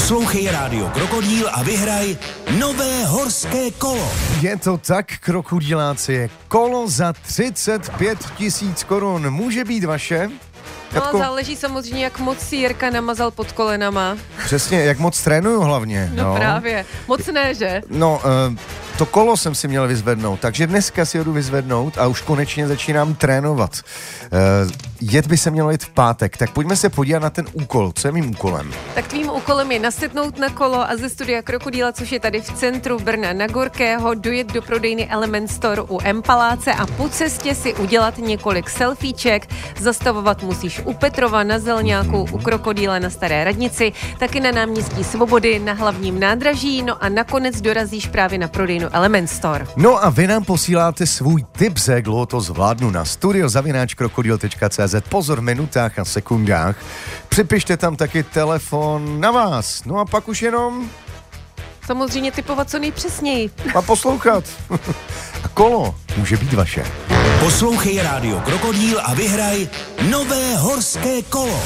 Poslouchej Rádio Krokodýl a vyhraj nové horské kolo. Je to tak, krokodýláci, kolo za 35 000 korun. Může být vaše? Katko? No, záleží samozřejmě, jak moc si Jirka namazal pod kolenama. Přesně, jak moc trénuju hlavně. No právě, moc ne, že? No, to kolo jsem si měl vyzvednout, takže dneska si ho jdu vyzvednout a už konečně začínám trénovat. Jet by se mělo jít v pátek, tak pojďme se podívat na ten úkol. Co je mým úkolem? Tak tvým úkolem je nasednout na kolo a ze studia Krokodýla, což je tady v centru Brna na Gorkého, dojet do prodejny Element Store u M-Paláce a po cestě si udělat několik selfieček. Zastavovat musíš u Petrova na Zelňáku, u Krokodýla na Staré radnici, taky na náměstí Svobody, na hlavním nádraží, no a nakonec dorazíš právě na prodejnu Element Store. No a vy nám posíláte svůj tip, za jak dlouho to zvládnu na studio@krokodil.cz. Pozor v minutách a sekundách. Připište tam taky telefon na vás. No a pak už jenom... Samozřejmě tipovat co nejpřesněji. A poslouchat. A kolo může být vaše. Poslouchej Rádio Krokodýl a vyhraj nové horské kolo.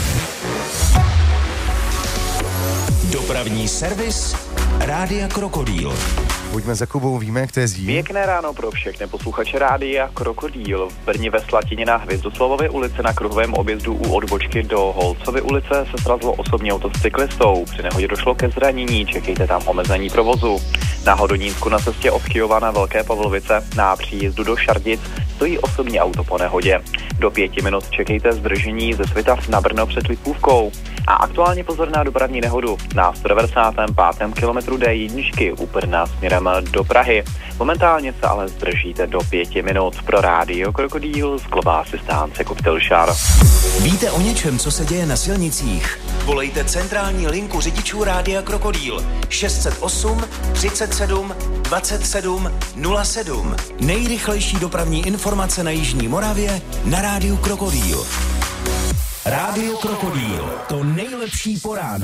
Dopravní servis Rádia Krokodýl. Pojďme za Kubou, víme, jak to jezdí. Pěkné ráno pro všechny posluchače Rádia Krokodýl. V Brně ve Slatině na Hvězdoslavově ulici na kruhovém objezdu u odbočky do Holcovy ulice se srazilo osobní auto s cyklistou. Při nehodě došlo ke zranění, čekejte tam omezení provozu. Na Hodonínsku na cestě od Kyjova na Velké Pavlovice na příjezdu do Šardic stojí osobní auto po nehodě. Do 5 minut čekejte zdržení ze Svitav na Brno před Lipůvkou. A aktuálně pozor na dopravní nehodu na 195. kilometru D1 u Brna směrem do Prahy. Momentálně se ale zdržíte do 5 minut. Pro Rádio Krokodýl z klobásy stánce Cocktail Shar. Víte o něčem, co se děje na silnicích? Volejte centrální linku řidičů Rádia Krokodýl 608 37 27 07. Nejrychlejší dopravní informace na jižní Moravě na Rádiu Krokodýl. Rádio Krokodýl, to nejlepší po ránu.